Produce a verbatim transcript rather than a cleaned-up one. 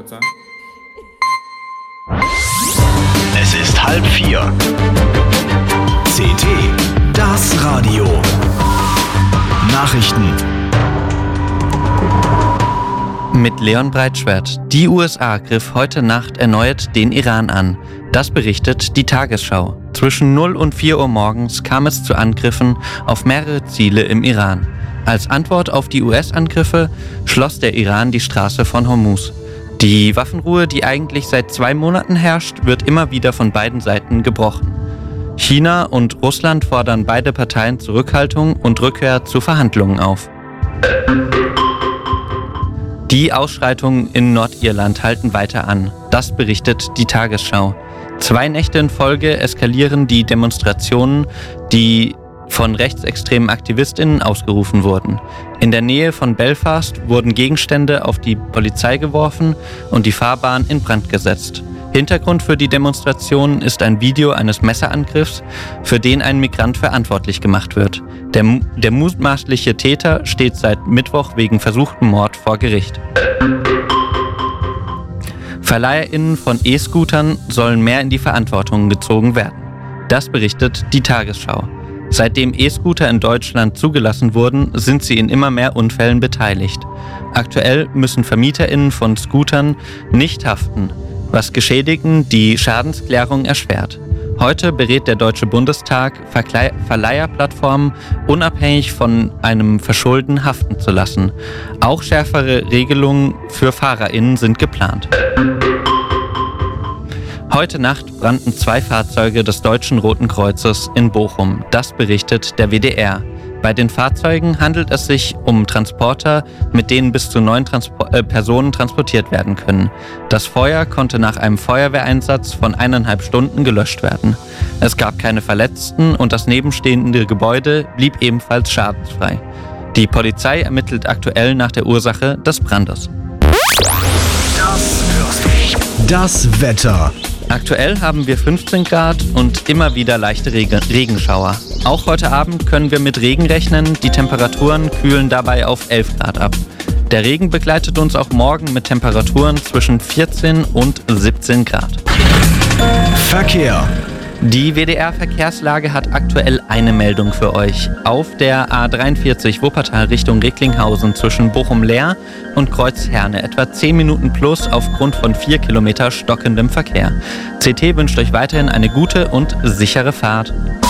kurz an. Es ist halb vier. C T, das Radio. Nachrichten. Mit Leon Breitschwert. Die U S A griff heute Nacht erneut den Iran an. Das berichtet die Tagesschau. Zwischen null und vier Uhr morgens kam es zu Angriffen auf mehrere Ziele im Iran. Als Antwort auf die U S-Angriffe schloss der Iran die Straße von Hormuz. Die Waffenruhe, die eigentlich seit zwei Monaten herrscht, wird immer wieder von beiden Seiten gebrochen. China und Russland fordern beide Parteien Zurückhaltung und Rückkehr zu Verhandlungen auf. Die Ausschreitungen in Nordirland halten weiter an. Das berichtet die Tagesschau. Zwei Nächte in Folge eskalieren die Demonstrationen, die von rechtsextremen AktivistInnen ausgerufen wurden. In der Nähe von Belfast wurden Gegenstände auf die Polizei geworfen und die Fahrbahn in Brand gesetzt. Hintergrund für die Demonstration ist ein Video eines Messerangriffs, für den ein Migrant verantwortlich gemacht wird. Der, der mutmaßliche Täter steht seit Mittwoch wegen versuchten Mord vor Gericht. VerleiherInnen von E-Scootern sollen mehr in die Verantwortung gezogen werden. Das berichtet die Tagesschau. Seitdem E-Scooter in Deutschland zugelassen wurden, sind sie in immer mehr Unfällen beteiligt. Aktuell müssen VermieterInnen von Scootern nicht haften, was Geschädigten die Schadensklärung erschwert. Heute berät der Deutsche Bundestag, Verkle- Verleiherplattformen unabhängig von einem Verschulden haften zu lassen. Auch schärfere Regelungen für FahrerInnen sind geplant. Heute Nacht brannten zwei Fahrzeuge des Deutschen Roten Kreuzes in Bochum. Das berichtet der W D R. Bei den Fahrzeugen handelt es sich um Transporter, mit denen bis zu neun Transpo- äh, Personen transportiert werden können. Das Feuer konnte nach einem Feuerwehreinsatz von eineinhalb Stunden gelöscht werden. Es gab keine Verletzten und das nebenstehende Gebäude blieb ebenfalls schadensfrei. Die Polizei ermittelt aktuell nach der Ursache des Brandes. Das hörst du. Das Wetter. Aktuell haben wir fünfzehn Grad und immer wieder leichte Regen- Regenschauer. Auch heute Abend können wir mit Regen rechnen, die Temperaturen kühlen dabei auf elf Grad ab. Der Regen begleitet uns auch morgen mit Temperaturen zwischen vierzehn und siebzehn Grad. Verkehr. Die W D R-Verkehrslage hat aktuell eine Meldung für euch. Auf der A dreiundvierzig Wuppertal Richtung Recklinghausen zwischen Bochum-Leer und Kreuzherne etwa zehn Minuten plus aufgrund von vier Kilometer stockendem Verkehr. C T wünscht euch weiterhin eine gute und sichere Fahrt.